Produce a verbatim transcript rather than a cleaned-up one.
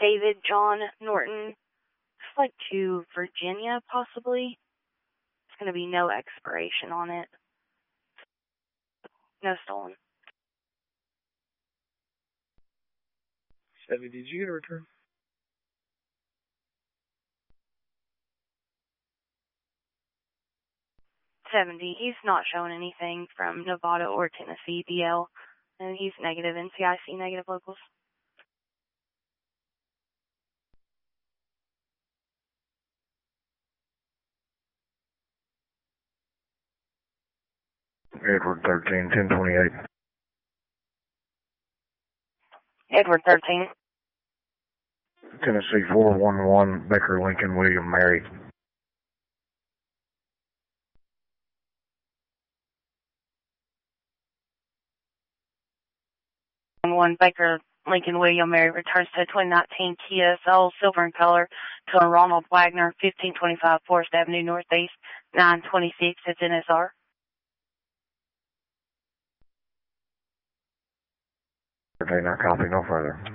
David John Norton. It's like to Virginia, possibly. It's going to be no expiration on it. No stolen. Chevy, did you get a return? seventy. He's not showing anything from Nevada or Tennessee D L. And he's negative N C I C, negative locals. Edward thirteen, ten twenty-eight. Edward thirteen. Tennessee four one one, Baker Lincoln William Mary. One Baker Lincoln William Mary returns to a twenty nineteen Kia Soul, silver in color, to Ronald Wagner, fifteen twenty-five Forest Avenue Northeast, nine twenty-six. It's N S R. Okay, not copy, no further.